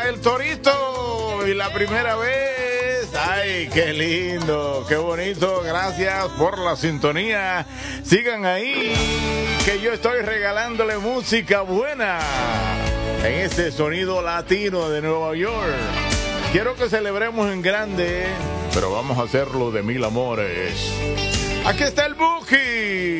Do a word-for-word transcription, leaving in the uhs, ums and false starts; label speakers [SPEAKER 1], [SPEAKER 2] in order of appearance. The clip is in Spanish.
[SPEAKER 1] para el Torito y la primera vez. Ay, qué lindo, qué bonito. Gracias por la sintonía. Sigan ahí, que yo estoy regalándole música buena en este sonido latino de Nueva York. Quiero que celebremos en grande, pero vamos a hacerlo de mil amores. Aquí está el Buki.